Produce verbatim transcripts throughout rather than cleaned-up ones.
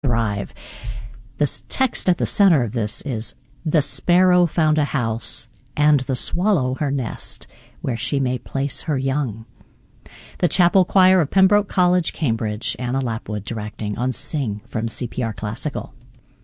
thrive. The text at the center of this is, "The sparrow found a house, and the swallow her nest, where she may place her young." The Chapel Choir of Pembroke College, Cambridge, Anna Lapwood directing on Sing from C P R Classical.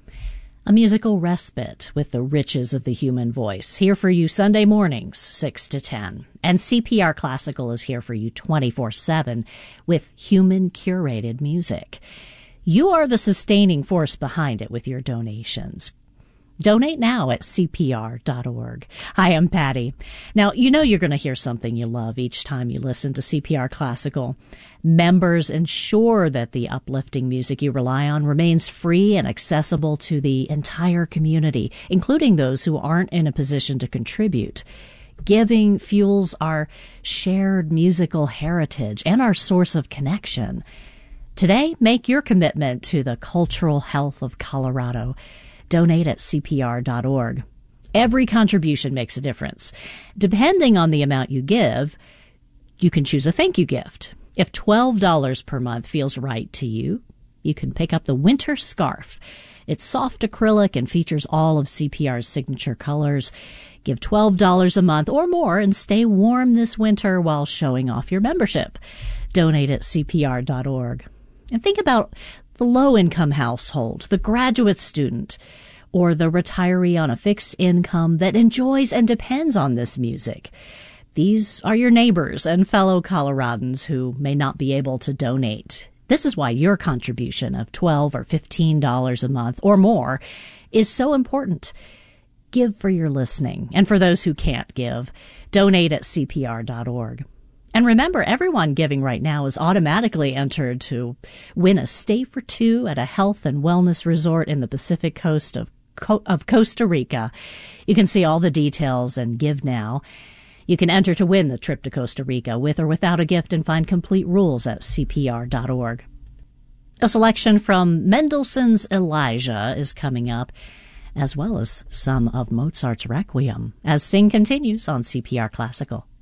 A musical respite with the riches of the human voice, here for you Sunday mornings, six to ten. And C P R Classical is here for you twenty-four seven with human-curated music. You are the sustaining force behind it with your donations. Donate now at C P R dot org. Hi, I'm Patty. Now, you know you're going to hear something you love each time you listen to C P R Classical. Members ensure that the uplifting music you rely on remains free and accessible to the entire community, including those who aren't in a position to contribute. Giving fuels our shared musical heritage and our source of connection. Today, make your commitment to the cultural health of Colorado. Donate at C P R dot org. Every contribution makes a difference. Depending on the amount you give, you can choose a thank you gift. If twelve dollars per month feels right to you, you can pick up the Winter Scarf. It's soft acrylic and features all of C P R's signature colors. Give twelve dollars a month or more and stay warm this winter while showing off your membership. Donate at C P R dot org. And think about the low-income household, the graduate student, or the retiree on a fixed income that enjoys and depends on this music. These are your neighbors and fellow Coloradans who may not be able to donate. This is why your contribution of twelve dollars or fifteen dollars a month or more is so important. Give for your listening. And for those who can't give, donate at C P R dot org. And remember, everyone giving right now is automatically entered to win a stay for two at a health and wellness resort in the Pacific coast of Co- of Costa Rica. You can see all the details and give now. You can enter to win the trip to Costa Rica with or without a gift and find complete rules at C P R dot org. A selection from Mendelssohn's Elijah is coming up, as well as some of Mozart's Requiem, as Sing continues on C P R Classical.